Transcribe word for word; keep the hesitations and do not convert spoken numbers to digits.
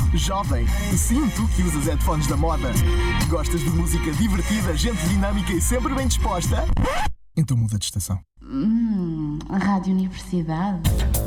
Jovem, sim, tu que usas headphones da moda. Gostas de música divertida, gente dinâmica e sempre bem disposta? Então muda de estação. Hum, a Rádio Universidade.